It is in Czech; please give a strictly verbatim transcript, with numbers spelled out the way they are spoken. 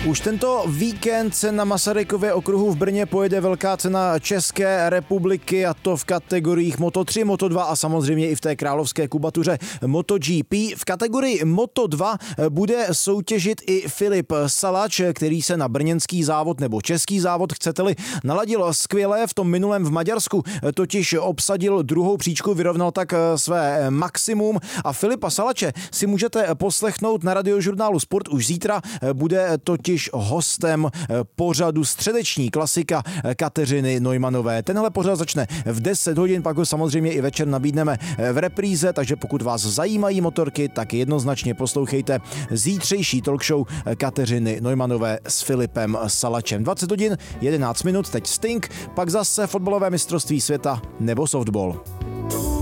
Už tento víkend se na Masarykově okruhu v Brně pojede velká cena České republiky, a to v kategoriích Moto tři, Moto dva a samozřejmě i v té královské kubatuře MotoGP. V kategorii Moto dva bude soutěžit i Filip Salač, který se na brněnský závod nebo český závod, chcete-li, naladil skvěle v tom minulém v Maďarsku, totiž obsadil druhou příčku, vyrovnal tak své maximum a Filipa Salače si můžete poslechnout na Radiožurnálu Sport už zítra. Bude totiž hostem pořadu Středeční klasika Kateřiny Neumanové. Tenhle pořad začne v deset hodin, pak ho samozřejmě i večer nabídneme v repríze, takže pokud vás zajímají motorky, tak jednoznačně poslouchejte zítřejší talk show Kateřiny Neumanové s Filipem Salačem. dvacet hodin, jedenáct minut, teď Sting, pak zase fotbalové mistrovství světa nebo softball.